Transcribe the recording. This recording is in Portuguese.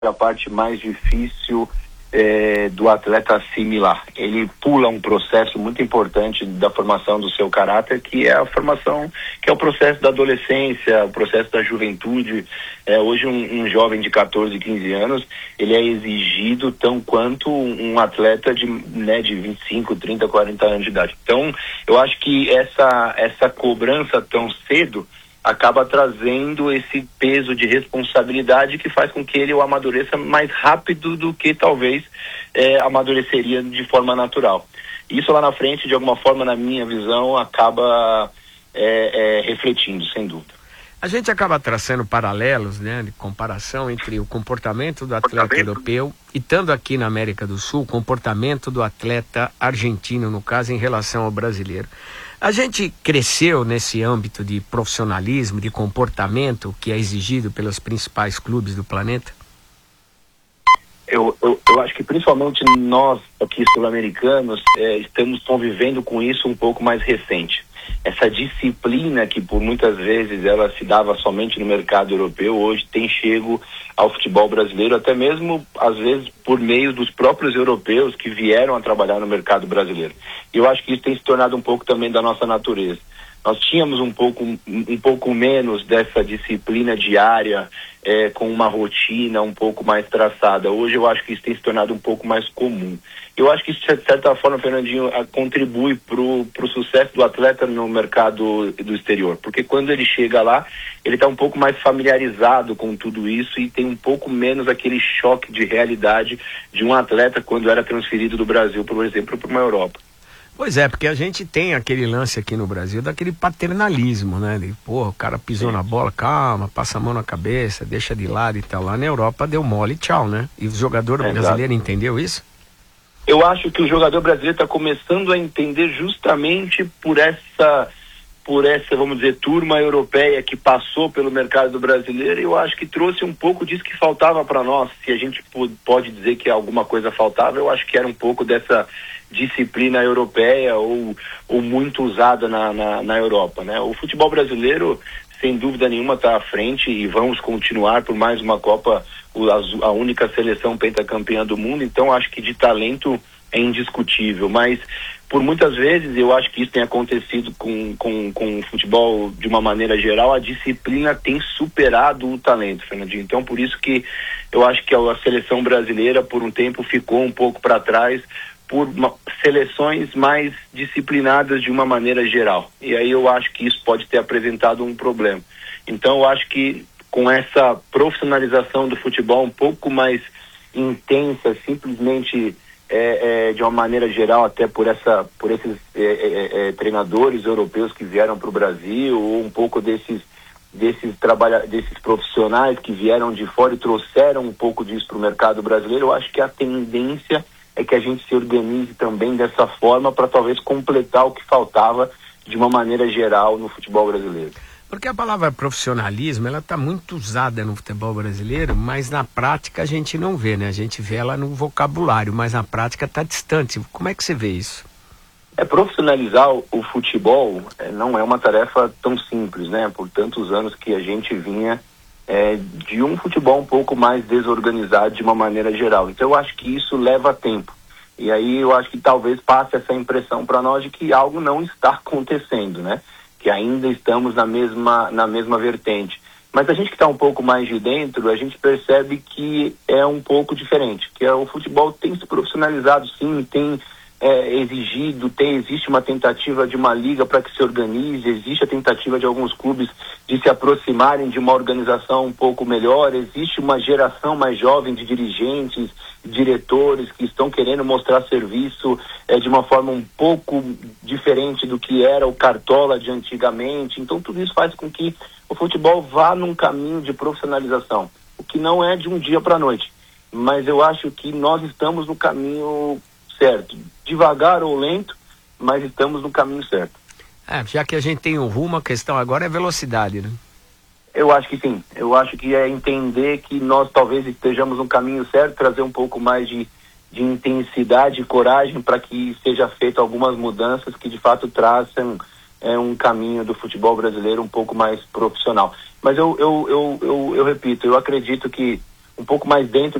a parte mais difícil do atleta assimilar. Ele pula um processo muito importante da formação do seu caráter, que é a formação, que é o processo da adolescência, o processo da juventude. Hoje um jovem de 14, 15 anos, ele é exigido tão quanto um atleta de 25, 30, 40 anos de idade. Então, eu acho que essa cobrança tão cedo acaba trazendo esse peso de responsabilidade que faz com que ele o amadureça mais rápido do que talvez amadureceria de forma natural. Isso lá na frente, de alguma forma, na minha visão, acaba refletindo, sem dúvida. A gente acaba traçando paralelos, né, de comparação entre o comportamento do atleta europeu e, estando aqui na América do Sul, o comportamento do atleta argentino, no caso, em relação ao brasileiro. A gente cresceu nesse âmbito de profissionalismo, de comportamento que é exigido pelos principais clubes do planeta? Eu acho que principalmente nós aqui sul-americanos estamos convivendo com isso um pouco mais recente. Essa disciplina que por muitas vezes ela se dava somente no mercado europeu, hoje tem chego ao futebol brasileiro, até mesmo às vezes por meio dos próprios europeus que vieram a trabalhar no mercado brasileiro. E eu acho que isso tem se tornado um pouco também da nossa natureza. Nós tínhamos um pouco menos dessa disciplina diária, com uma rotina um pouco mais traçada. Hoje eu acho que isso tem se tornado um pouco mais comum. Eu acho que isso, de certa forma, Fernandinho, contribui para o sucesso do atleta no mercado do exterior. Porque quando ele chega lá, ele está um pouco mais familiarizado com tudo isso e tem um pouco menos aquele choque de realidade de um atleta quando era transferido do Brasil, por exemplo, para uma Europa. Pois é, porque a gente tem aquele lance aqui no Brasil daquele paternalismo, né? De, o cara pisou na bola, calma, passa a mão na cabeça, deixa de lado e tal. Lá na Europa deu mole, tchau, né? E o jogador brasileiro entendeu isso? Eu acho que o jogador brasileiro está começando a entender justamente por essa, vamos dizer, turma europeia que passou pelo mercado brasileiro. Eu acho que trouxe um pouco disso que faltava para nós. Se a gente pode dizer que alguma coisa faltava, eu acho que era um pouco dessa disciplina europeia ou muito usada na Europa, né? O futebol brasileiro, sem dúvida nenhuma, está à frente e vamos continuar por mais uma Copa, a única seleção pentacampeã do mundo. Então acho que de talento é indiscutível, mas por muitas vezes eu acho que isso tem acontecido com o futebol de uma maneira geral. A disciplina tem superado o talento, Fernandinho. Então por isso que eu acho que a seleção brasileira por um tempo ficou um pouco para trás por seleções mais disciplinadas de uma maneira geral. E aí eu acho que isso pode ter apresentado um problema. Então eu acho que com essa profissionalização do futebol um pouco mais intensa, simplesmente de uma maneira geral, até por esses treinadores europeus que vieram para o Brasil, ou um pouco desses profissionais que vieram de fora e trouxeram um pouco disso para o mercado brasileiro, eu acho que a tendência é que a gente se organize também dessa forma para talvez completar o que faltava de uma maneira geral no futebol brasileiro. Porque a palavra profissionalismo, ela está muito usada no futebol brasileiro, mas na prática a gente não vê, né? A gente vê ela no vocabulário, mas na prática está distante. Como é que você vê isso? Profissionalizar o futebol não é uma tarefa tão simples, né? Por tantos anos que a gente vinha de um futebol um pouco mais desorganizado de uma maneira geral. Então eu acho que isso leva tempo. E aí eu acho que talvez passe essa impressão para nós de que algo não está acontecendo, né? Que ainda estamos na mesma vertente. Mas a gente que está um pouco mais de dentro, a gente percebe que é um pouco diferente, que o futebol tem se profissionalizado sim, tem existe uma tentativa de uma liga para que se organize, existe a tentativa de alguns clubes de se aproximarem de uma organização um pouco melhor, existe uma geração mais jovem de dirigentes, diretores que estão querendo mostrar serviço de uma forma um pouco diferente do que era o Cartola de antigamente. Então tudo isso faz com que o futebol vá num caminho de profissionalização, o que não é de um dia para a noite, mas eu acho que nós estamos no caminho certo, devagar ou lento, mas estamos no caminho certo. Já que a gente tem um rumo, a questão agora é velocidade, né? Eu acho que sim, eu acho que é entender que nós talvez estejamos no caminho certo, trazer um pouco mais de intensidade e coragem para que seja feito algumas mudanças que de fato traçam um caminho do futebol brasileiro um pouco mais profissional. Mas eu repito, eu acredito que um pouco mais dentro